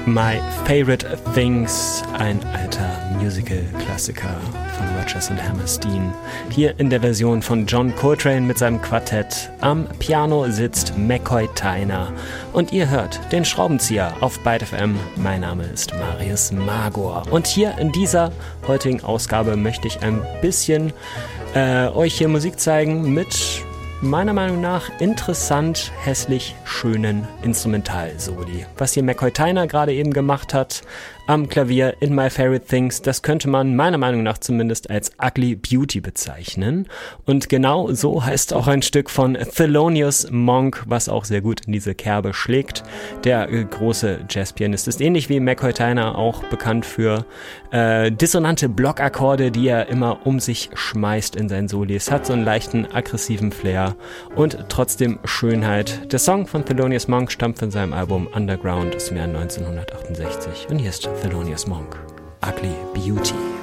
My Favorite Things, ein alter Musical-Klassiker von Rodgers und Hammerstein. Hier in der Version von John Coltrane mit seinem Quartett. Am Piano sitzt McCoy Tyner und ihr hört den Schraubenzieher auf Byte FM. Mein Name ist Marius Magor und hier in dieser heutigen Ausgabe möchte ich ein bisschen euch hier Musik zeigen mit meiner Meinung nach interessant, hässlich, schönen Instrumental-Soli. Was hier McCoy Tyner gerade eben gemacht hat am Klavier in My Favorite Things, das könnte man meiner Meinung nach zumindest als Ugly Beauty bezeichnen. Und genau so heißt auch ein Stück von Thelonious Monk, was auch sehr gut in diese Kerbe schlägt. Der große Jazzpianist ist ähnlich wie McCoy Tyner auch bekannt für dissonante Blockakkorde, die er immer um sich schmeißt in seinen Solis. Hat so einen leichten aggressiven Flair und trotzdem Schönheit. Der Song von Thelonious Monk stammt von seinem Album Underground aus dem Jahr 1968. Und hier ist Thelonious Monk, Ugly Beauty.